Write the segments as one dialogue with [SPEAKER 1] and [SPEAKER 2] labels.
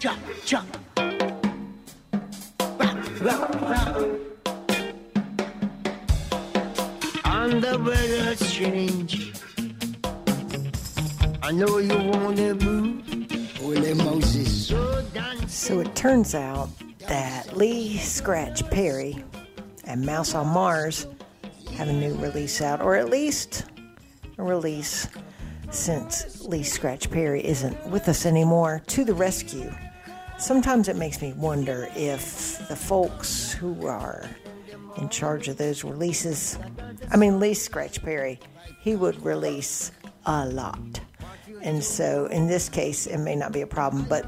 [SPEAKER 1] chop, chop. Rock, rock, rock. On the weather change. I know you wanna move. Holy Moses.
[SPEAKER 2] So it turns out that Lee Scratch Perry and Mouse on Mars have a new release out, or at least a release since Lee Scratch Perry isn't with us anymore. To the rescue. Sometimes it makes me wonder if the folks who are in charge of those releases, Lee Scratch Perry, he would release a lot. And so in this case, it may not be a problem, but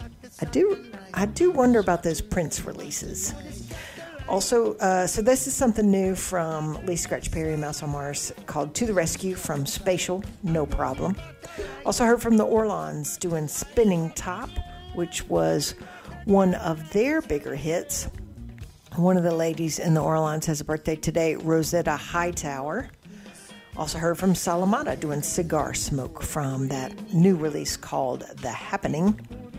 [SPEAKER 2] I do wonder about those Prince releases. Also, so this is something new from Lee Scratch Perry and Mouse on Mars called To the Rescue from Spatial, No Problem. Also heard from the Orlons doing Spinning Top, which was one of their bigger hits. One of the ladies in the Orlons has a birthday today, Rosetta Hightower. Also heard from Salamata doing Cigar Smoke from that new release called The Happening.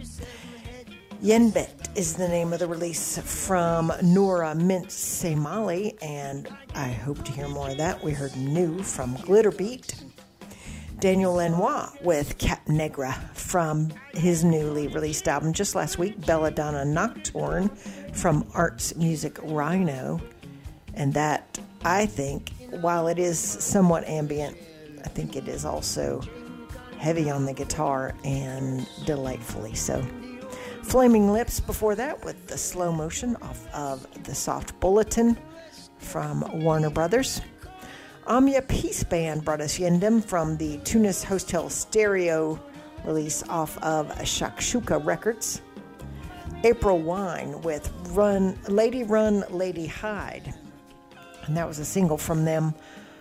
[SPEAKER 2] Yenbet is the name of the release from Nora Mint Semali, and I hope to hear more of that. We heard New from Glitterbeat. Daniel Lanois with Cap Negra from his newly released album just last week, Belladonna Nocturne from Arts Music Rhino. And that, I think, while it is somewhat ambient, I think it is also heavy on the guitar and delightfully so. Flaming Lips before that with the Slow Motion off of the Soft Bulletin from Warner Brothers. Amia Peace Band brought us Yendem from the Tunis Hostel Stereo release off of Shakshuka Records. April Wine with Lady Run, Lady Hide. And that was a single from them,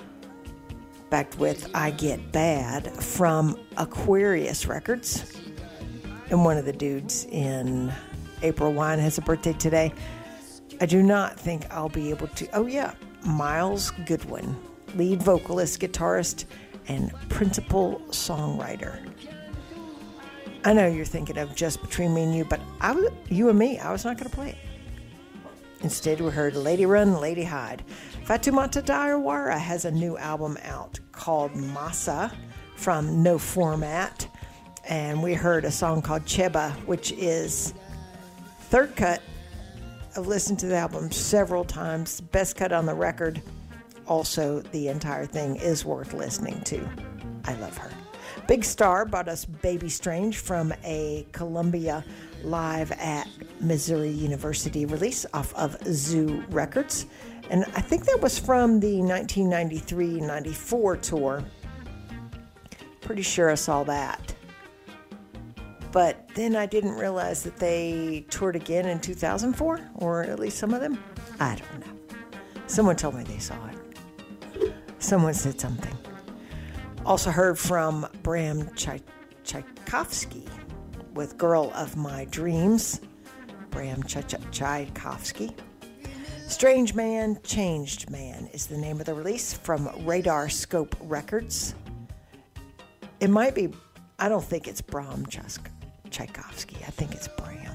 [SPEAKER 2] backed with I Get Bad from Aquarius Records. And one of the dudes in April Wine has a birthday today. I do not think I'll be able to. Oh, yeah. Miles Goodwin, lead vocalist, guitarist, and principal songwriter. I know you're thinking of Just Between Me and You, but you and me, I was not going to play it. Instead, we heard Lady Run, Lady Hide. Fatoumata Diawara has a new album out called Masa from No Format. And we heard a song called Cheba, which is third cut. I've listened to the album several times. Best cut on the record. Also, the entire thing is worth listening to. I love her. Big Star brought us Baby Strange from a Columbia Live at Missouri University release off of Zoo Records. And I think that was from the 1993-94 tour. Pretty sure I saw that. But then I didn't realize that they toured again in 2004, or at least some of them. I don't know. Someone told me they saw it. Someone said something. Also heard from Bram Tchaikovsky with Girl of My Dreams. Bram Tchaikovsky. Strange Man, Changed Man is the name of the release from Radar Scope Records. It might be, I don't think it's Bram Tchaikovsky. I think it's Bram.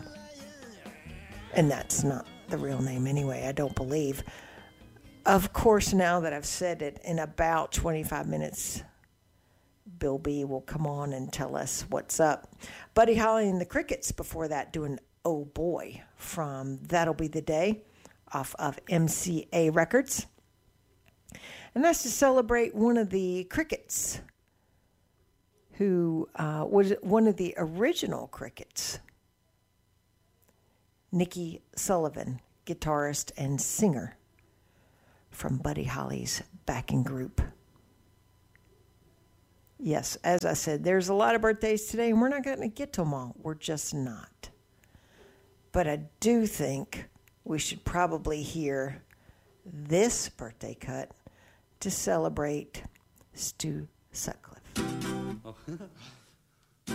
[SPEAKER 2] And that's not the real name anyway, I don't believe. Of course, now that I've said it, in about 25 minutes, Bill B will come on and tell us what's up. Buddy Holly and the Crickets before that doing Oh Boy from That'll Be the Day off of MCA Records. And that's to celebrate one of the Crickets who was one of the original Crickets. Nikki Sullivan, guitarist and singer from Buddy Holly's backing group. Yes, as I said, there's a lot of birthdays today, and we're not going to get to them all. We're just not. But I do think we should probably hear this birthday cut to celebrate Stu Sutcliffe.
[SPEAKER 3] Oh.